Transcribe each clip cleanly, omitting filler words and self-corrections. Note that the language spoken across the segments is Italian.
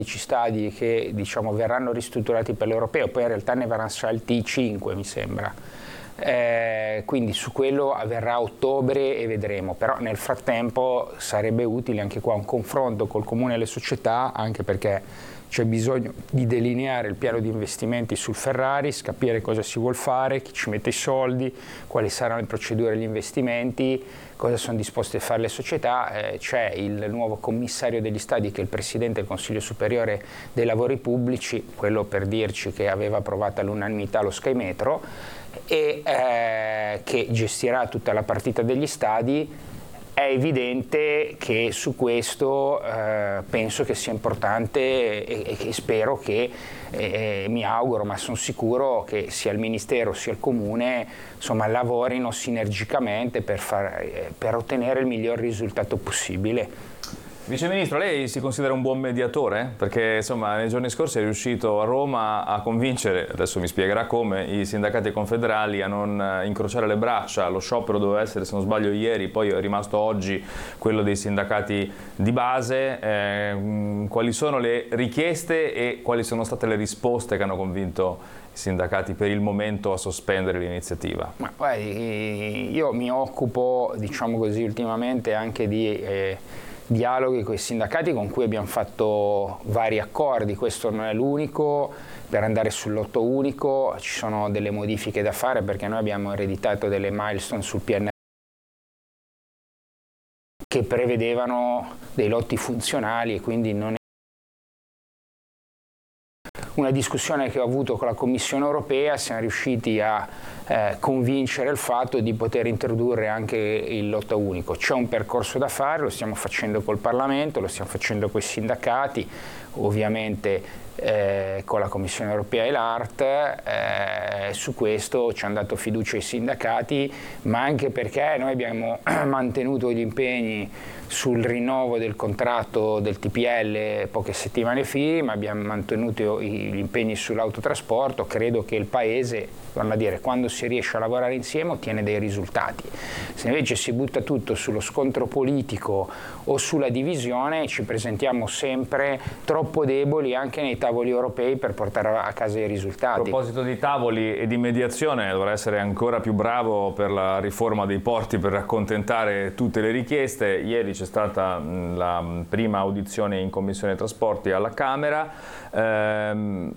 stadi che verranno ristrutturati per l'Europeo, poi in realtà ne verranno salti 5 mi sembra, quindi su quello avverrà a ottobre e vedremo, però nel frattempo sarebbe utile anche qua un confronto col Comune e le società, anche perché c'è bisogno di delineare il piano di investimenti sul Ferraris, capire cosa si vuol fare, chi ci mette i soldi, quali saranno le procedure e gli investimenti, cosa sono disposte a fare le società. C'è il nuovo commissario degli stadi che è il presidente del Consiglio Superiore dei Lavori Pubblici, quello per dirci che aveva approvato all'unanimità lo Sky Metro e che gestirà tutta la partita degli stadi. È evidente che su questo penso che sia importante e spero che, mi auguro, ma sono sicuro che sia il Ministero sia il Comune lavorino sinergicamente per ottenere il miglior risultato possibile. Vice Ministro, lei si considera un buon mediatore? Perché nei giorni scorsi è riuscito a Roma a convincere, adesso mi spiegherà come, i sindacati confederali a non incrociare le braccia. Lo sciopero doveva essere, se non sbaglio, ieri, poi è rimasto oggi quello dei sindacati di base. Quali sono le richieste e quali sono state le risposte che hanno convinto i sindacati per il momento a sospendere l'iniziativa? Ma guardi, io mi occupo, ultimamente anche di dialoghi con i sindacati con cui abbiamo fatto vari accordi. Questo non è l'unico. Per andare sul lotto unico ci sono delle modifiche da fare perché noi abbiamo ereditato delle milestone sul PNRR che prevedevano dei lotti funzionali e quindi non è una discussione che ho avuto con la Commissione europea. Siamo riusciti a convincere il fatto di poter introdurre anche il lotto unico. C'è un percorso da fare, lo stiamo facendo col Parlamento, lo stiamo facendo con i sindacati, ovviamente con la Commissione europea e l'ART. Su questo ci hanno dato fiducia i sindacati, ma anche perché noi abbiamo mantenuto gli impegni sul rinnovo del contratto del TPL poche settimane fa, abbiamo mantenuto gli impegni sull'autotrasporto. Credo che il Paese, quando si riesce a lavorare insieme ottiene dei risultati. Se invece si butta tutto sullo scontro politico o sulla divisione, ci presentiamo sempre troppo deboli anche nei tavoli europei per portare a casa i risultati. A proposito di tavoli e di mediazione, dovrà essere ancora più bravo per la riforma dei porti per accontentare tutte le richieste. Ieri c'è stata la prima audizione in Commissione Trasporti alla Camera.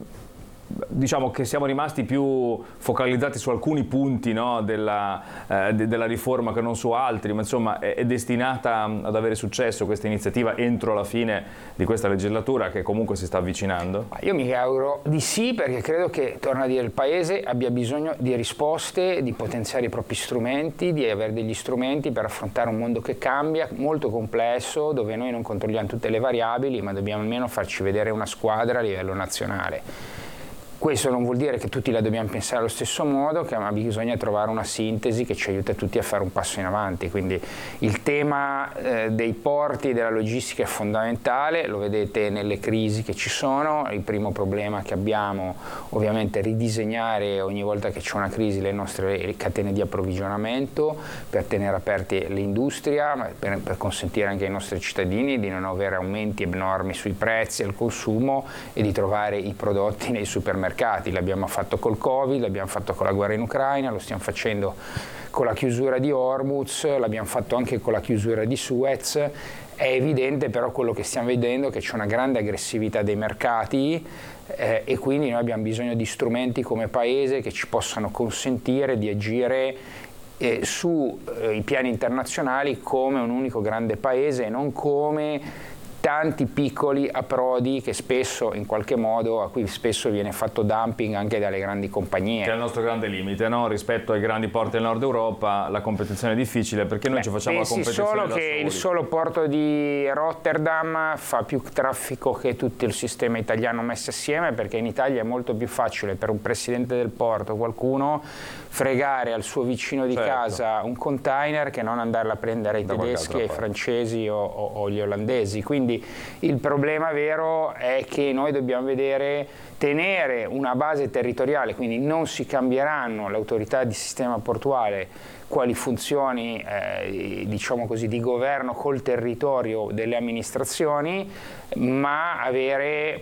Diciamo che siamo rimasti più focalizzati su alcuni punti, no, della riforma che non su altri, ma insomma è destinata ad avere successo questa iniziativa entro la fine di questa legislatura che comunque si sta avvicinando? Io mi auguro di sì, perché credo che, torno a dire, il Paese abbia bisogno di risposte, di potenziare i propri strumenti, di avere degli strumenti per affrontare un mondo che cambia, molto complesso, dove noi non controlliamo tutte le variabili, ma dobbiamo almeno farci vedere una squadra a livello nazionale. Questo non vuol dire che tutti la dobbiamo pensare allo stesso modo, ma bisogna trovare una sintesi che ci aiuta tutti a fare un passo in avanti. Quindi il tema dei porti e della logistica è fondamentale, lo vedete nelle crisi che ci sono. Il primo problema che abbiamo ovviamente è ridisegnare ogni volta che c'è una crisi le nostre catene di approvvigionamento per tenere aperte l'industria, per consentire anche ai nostri cittadini di non avere aumenti abnormi sui prezzi al consumo e di trovare i prodotti nei supermercati. L'abbiamo fatto col Covid, l'abbiamo fatto con la guerra in Ucraina, lo stiamo facendo con la chiusura di Hormuz, l'abbiamo fatto anche con la chiusura di Suez. È evidente però quello che stiamo vedendo, che c'è una grande aggressività dei mercati e quindi noi abbiamo bisogno di strumenti come Paese che ci possano consentire di agire sui piani internazionali come un unico grande Paese e non come tanti piccoli approdi che spesso, in qualche modo, a cui spesso viene fatto dumping anche dalle grandi compagnie. Che è il nostro grande limite, no? Rispetto ai grandi porti del nord Europa la competizione è difficile perché noi ci facciamo la competizione solo da che soli. Il solo porto di Rotterdam fa più traffico che tutto il sistema italiano messo assieme, perché in Italia è molto più facile per un presidente del porto, qualcuno, fregare al suo vicino di casa un container che non andarla a prendere ai tedeschi, ai francesi o agli olandesi. Quindi il problema vero è che noi dobbiamo tenere una base territoriale, quindi non si cambieranno le autorità di sistema portuale quali funzioni diciamo così, di governo col territorio delle amministrazioni, ma avere